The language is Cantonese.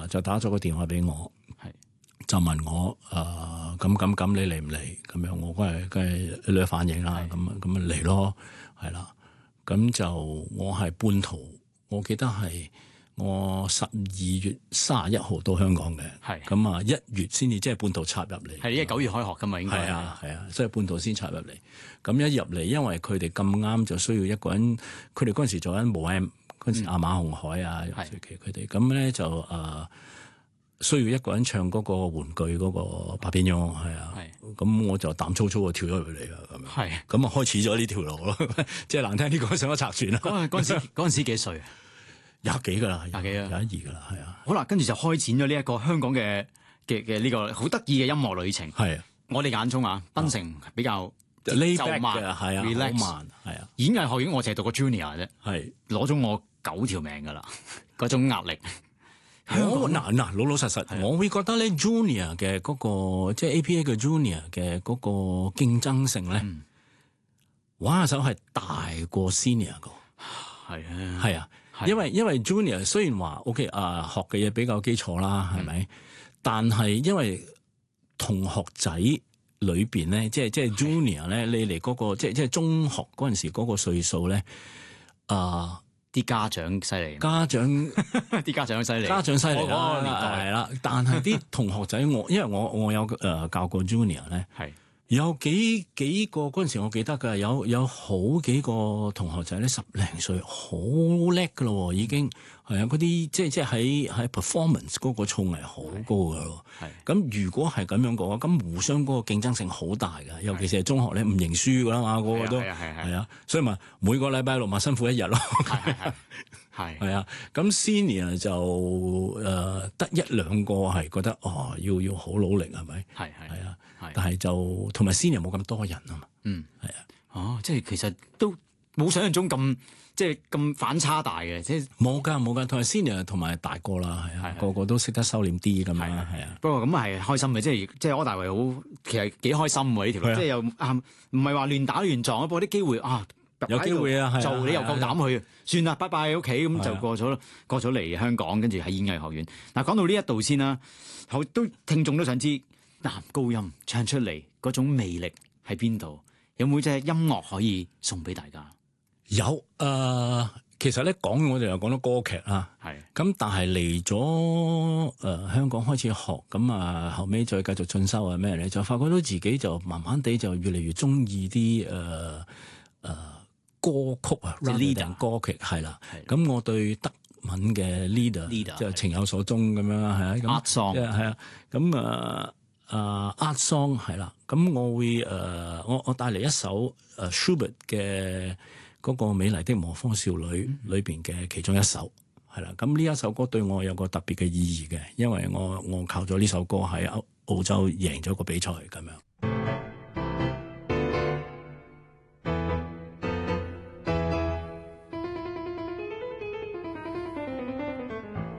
就打咗個電話俾我，就問我咁你嚟唔嚟？咁樣我梗係你反應啦，咁咪嚟咯，係啦。咁就我係半途，我記得係我12月31號到香港嘅，咁啊1月先至即係半途插入嚟。係因為9月開學㗎嘛，應該係啊，即係半途先插入嚟。咁一入嚟，因為佢哋咁啱就需要一個人，佢哋嗰陣時做緊無 M，嗰陣時亞馬紅海啊，尤其佢哋咁咧就需要一個人唱嗰個玩具嗰個白變樣，係啊，咁我就膽粗粗就跳咗入嚟啦，咁樣，咁啊開始咗呢條路咯，即係難聽啲講上咗賊船啦。嗰陣時幾歲啊？20幾㗎啦，21㗎啦，係啊。 好啦，跟住就開展咗呢一個香港嘅呢個好得意嘅音樂旅程。 係我哋眼中啊，檳城比較節奏慢嘅，係啊，好慢，係啊。 演藝學院我淨係讀過 Junior 啫，係攞咗我9條命㗎啦，嗰種壓力。 嗱，老實，我會覺得咧 Junior 嘅嗰個即係 APA 嘅 Junior 嘅嗰個競爭性咧，玩下手係大過 Senior 個，係啊，因為 Junior 雖然話 OK 學嘅嘢比較基礎啦，係咪？但係因為同學仔裏邊咧，即係 Junior 咧，你嚟嗰個即係中學嗰陣時嗰個歲數咧， 啲家長犀利，啲家長犀利， 家長犀利啦，係啦。但係啲同學仔，因為我有教過 Junior 咧，有幾個嗰陣時我記得㗎，有好幾個同學仔咧10零歲，好叻㗎咯，已經係啊！嗰啲即係喺 performance 嗰個造詣好高㗎咯。咁如果係咁樣嘅話，咁互相嗰個競爭性好大㗎，尤其是係中學咧唔認輸㗎啦嘛，個個都係啊，所以咪每個禮拜六咪辛苦一日咯。係啊，咁 Senior 就得1兩個係覺得要好努力係咪？係啊，但係就同埋 Senior 冇咁多人啊嘛。係啊。 即係其實都冇想象中咁即係咁反差大嘅，即係冇㗎，同埋 Senior 同埋大個啦，係啊，個個都識得收斂啲咁樣，係啊。 不過咁係開心嘅，即係柯大為好，其實幾開心喎呢條路，即係又唔係話亂打亂撞，不過啲機會有機會啊， 做你又夠膽去，算啦，拜拜屋企咁就過咗嚟香港，跟住喺演藝學院。嗱，講到呢一度先啦，好都聽眾都想知男高音唱出嚟嗰種魅力喺邊度？有冇隻音樂可以送俾大家？ 有其實咧講我哋又講到歌劇啦，咁但係嚟咗香港開始學，咁後尾再繼續進修咩咧，就發覺到自己就慢慢地就越嚟越中意啲歌曲啊 ，leader 歌劇係啦。咁我對德文嘅 leader 就情有所鍾咁樣係啊。 Art song 係啊。咁Art song 係啦。咁我會我帶嚟一首Schubert 嘅嗰個美麗的磨坊少女裏邊嘅其中一首係啦。咁呢一首歌對我有個特別嘅意義嘅，因為我靠咗呢首歌喺澳洲贏咗個比賽咁樣。